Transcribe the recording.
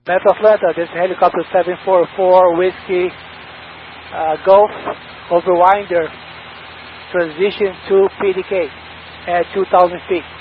Metro Atlanta, this is helicopter 744 Whiskey Golf over Winder. Transition to PDK at 2,000 feet.